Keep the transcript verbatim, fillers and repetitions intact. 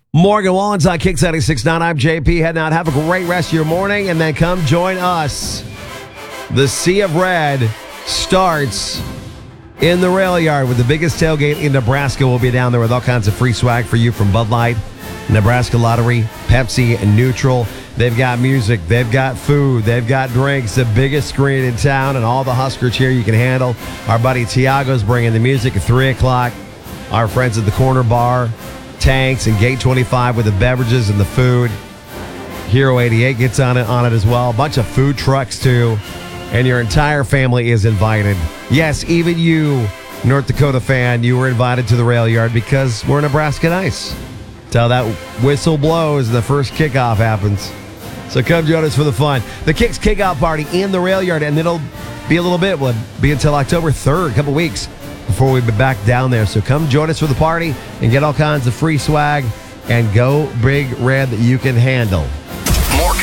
Morgan Wallen's on Kix ninety-six point nine. I'm J P. Heading out. Have a great rest of your morning, and then come join us. The Sea of Red starts in the rail yard with the biggest tailgate in Nebraska. We'll be down there with all kinds of free swag for you from Bud Light, Nebraska Lottery, Pepsi, and Neutral. They've got music. They've got food. They've got drinks. The biggest screen in town and all the Husker cheer you can handle. Our buddy Tiago's bringing the music at three o'clock. Our friends at the Corner Bar, Tanks, and Gate twenty-five with the beverages and the food. Hero eighty-eight gets on it, on it as well. A bunch of food trucks, too. And your entire family is invited. Yes, even you, North Dakota fan, you were invited to the rail yard because we're Nebraska nice. Till that whistle blows and the first kickoff happens. So come join us for the fun. The Kicks kickoff party in the rail yard, and it'll be a little bit. Will be until October third, a couple weeks before we be back down there. So come join us for the party and get all kinds of free swag and go Big Red that you can handle.